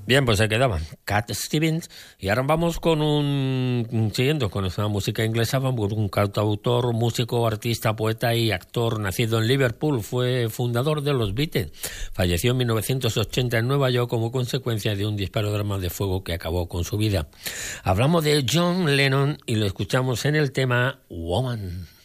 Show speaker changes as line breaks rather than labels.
Bien, pues se quedaban Cat Stevens y ahora vamos siguiendo con esa música inglesa, vamos con un cantautor, músico, artista, poeta y actor nacido en Liverpool. Fue fundador de los Beatles. Falleció en 1980 en Nueva York como consecuencia de un disparo de arma de fuego que acabó con su vida. Hablamos de John Lennon y lo escuchamos en el tema Woman.